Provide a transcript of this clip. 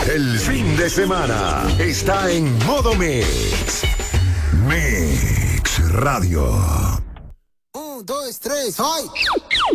El fin de semana está en modo Mix. Mix Radio. 1, 2, 3, ¡ay!